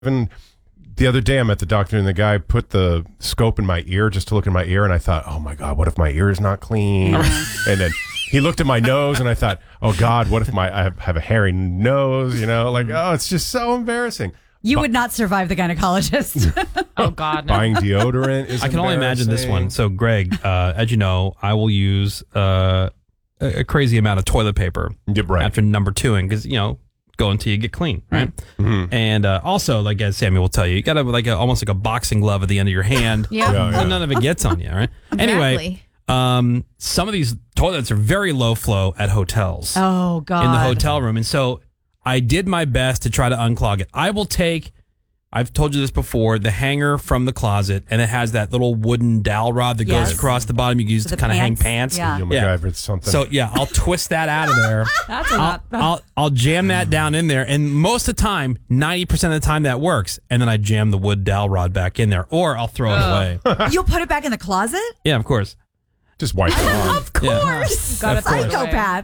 Even the other day, I'm at the doctor, and the guy put the scope in my ear just to look in my ear, and I thought, oh my God, what if my ear is not clean? And then he looked at my nose, and I thought, oh God, what if I have a hairy nose? Oh, it's just so embarrassing. You would not survive the gynecologist. Oh, God. No. Buying deodorant is I can only imagine this one. So, Greg, as you know, I will use a crazy amount of toilet paper after number 2, because, go until you get clean, right? Mm-hmm. And also, like as Sammy will tell you, you got to almost like a boxing glove at the end of your hand. So none of it gets on you, right? Exactly. Anyway, some of these toilets are very low flow at hotels. Oh, God. In the hotel room. And so I did my best to try to unclog it. I will take, I've told you this before, the hanger from the closet, and it has that little wooden dowel rod that goes across the bottom. You can use to kind of hang pants. Yeah. Something. So I'll twist that out of there. I'll jam that down in there, and most of the time, 90% of the time that works. And then I jam the wood dowel rod back in there, or I'll throw it away. You'll put it back in the closet? Yeah, of course. Just wipe it off. Of course. Got a psychopath.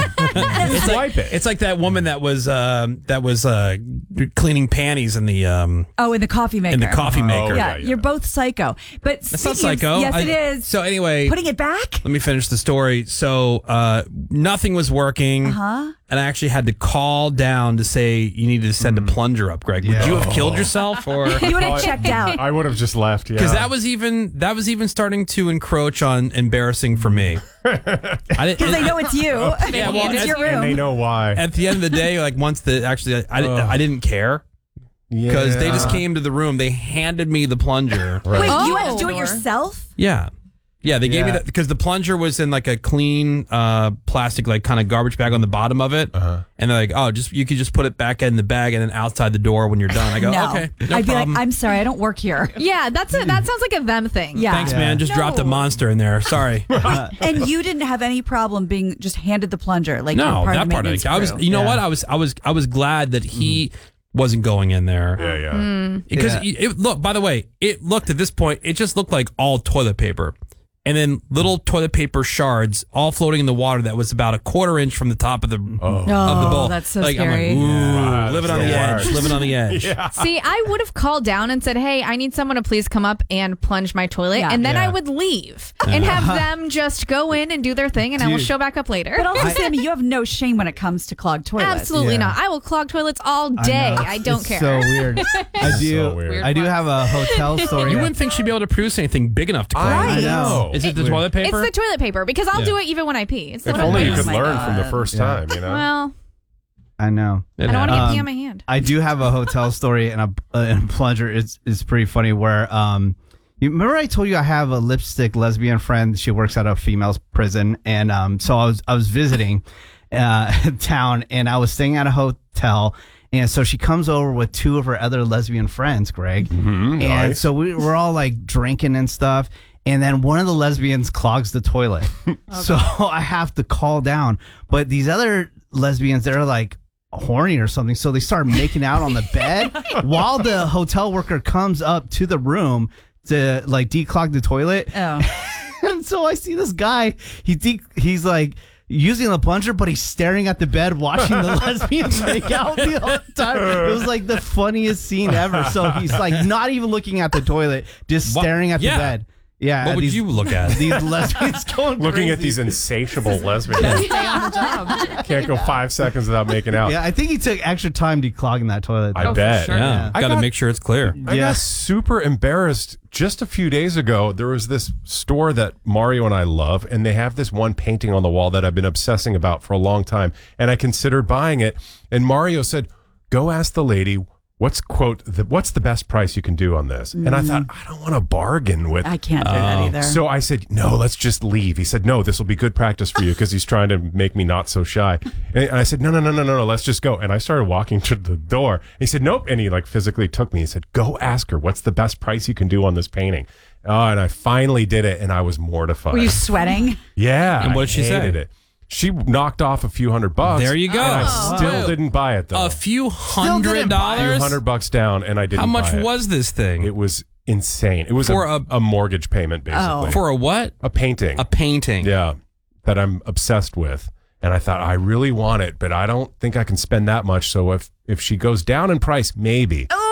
It's like that woman that was cleaning panties in the in the coffee maker. Yeah, you're both psycho. But that's not psycho. Yes, it is. So anyway, putting it back. Let me finish the story. So nothing was working. And I actually had to call down to say you needed to send a plunger up, Greg. Would you have killed yourself, or you would have checked out? I would have just left. Because that was even starting to encroach on embarrassing for me. Because they know it's you. It's your room. And they know why. At the end of the day, I didn't care. Because they just came to the room. They handed me the plunger. Wait, you had to do it yourself? Yeah. Yeah, they gave me that because the plunger was in like a clean plastic, like kind of garbage bag on the bottom of it. And they're like, oh, you could just put it back in the bag and then outside the door when you're done. I go, okay, no I'd problem. be like, I'm sorry, I don't work here. Yeah, that sounds like a them thing. Yeah. Thanks, man. Just dropped a monster in there. Sorry. And you didn't have any problem being just handed the plunger, like no, part that of the part of it. maintenance I was, crew. you know what? I was glad that he wasn't going in there. Yeah. Because look, by the way, it looked at this point, it just looked like all toilet paper. And then little toilet paper shards all floating in the water that was about a quarter inch from the top of the of the bowl. That's so scary. I'm like, ooh, living on the edge. Living on the edge. See, I would have called down and said, hey, I need someone to please come up and plunge my toilet. And then I would leave and have them just go in and do their thing, and I will show back up later. But also, Sammy, you have no shame when it comes to clogged toilets. Absolutely not. I will clog toilets all day. I don't care. So weird. I do have a hotel story. You wouldn't think she'd be able to produce anything big enough to clean. I know. Is it the toilet paper? It's the toilet paper, because I'll do it even when I pee. It's If the only toilet you paper. could learn from the first time, Well, I know. I don't want to get pee on my hand. I do have a hotel story and a plunger. It's pretty funny where you remember I told you I have a lipstick lesbian friend. She works at a female's prison, and so I was visiting town, and I was staying at a hotel. And so she comes over with 2 of her other lesbian friends, Greg. And so we're all like drinking and stuff. And then one of the lesbians clogs the toilet. So I have to call down. But these other lesbians, they're like horny or something. So they start making out on the bed while the hotel worker comes up to the room to like declog the toilet. And so I see this guy, he's like using the plunger, but he's staring at the bed watching the lesbians make out the whole time. It was like the funniest scene ever. So he's like not even looking at the toilet, just staring at the bed. Yeah. What would you look at? These lesbians going Looking crazy. at these insatiable lesbians. Can't go 5 seconds without making out. Yeah, I think he took extra time declogging that toilet. I bet. sure. Yeah. I Got to got- make sure it's clear. I got super embarrassed just a few days ago. There was this store that Mario and I love, and they have this one painting on the wall that I've been obsessing about for a long time, and I considered buying it. And Mario said, go ask the lady, what's the best price you can do on this? And I thought, I don't want to bargain with. I can't do that either. So I said, no, let's just leave. He said, no, this will be good practice for you, because he's trying to make me not so shy. And I said, no, let's just go. And I started walking to the door. He said, nope. And he like physically took me. He said, go ask her, what's the best price you can do on this painting? And I finally did it, and I was mortified. Were you sweating? Yeah. And what did she say? hated it. She knocked off a few $100. There you go. And I still didn't buy it, though. A few $100. $100 down, and I didn't How much buy it. was this thing? It was insane. It was For a mortgage payment, basically. For a what? A painting. A painting. Yeah, that I'm obsessed with. And I thought, I really want it, but I don't think I can spend that much. So if she goes down in price, maybe.